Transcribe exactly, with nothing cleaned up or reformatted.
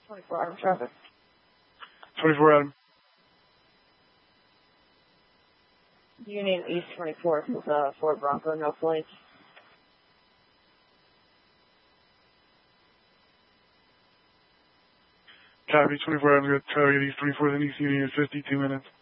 twenty-four Adam traffic. twenty-four Adam. Union East twenty-four with uh, Ford Bronco, no flights. Copy, twenty-four Adam, got target East twenty-four, then East Union in fifty-two minutes.